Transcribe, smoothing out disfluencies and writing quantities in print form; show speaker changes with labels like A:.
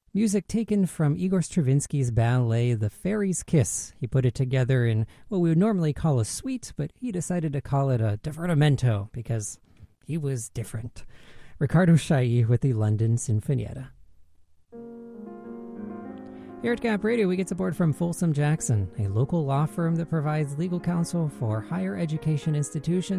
A: Music taken from Igor Stravinsky's ballet The Fairy's Kiss. He put it together in what we would normally call a suite, but he decided to call it a divertimento because he was different. Riccardo Chailly with the London Sinfonietta. Here at Gap Radio, we get support from Folsom Jackson, a local law firm that provides legal counsel for higher education institutions